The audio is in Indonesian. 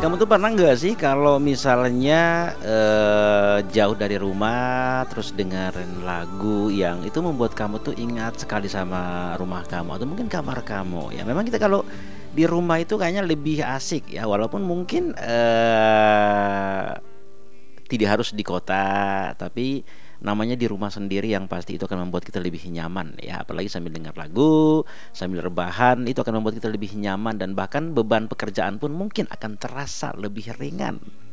kamu tuh pernah nggak sih kalau misalnya jauh dari rumah terus dengerin lagu yang itu membuat kamu tuh ingat sekali sama rumah kamu atau mungkin kamar kamu ya. Memang kita kalau di rumah itu kayaknya lebih asik ya, walaupun mungkin tidak harus di kota, tapi namanya di rumah sendiri yang pasti itu akan membuat kita lebih nyaman ya, apalagi sambil dengar lagu, sambil rebahan itu akan membuat kita lebih nyaman dan bahkan beban pekerjaan pun mungkin akan terasa lebih ringan.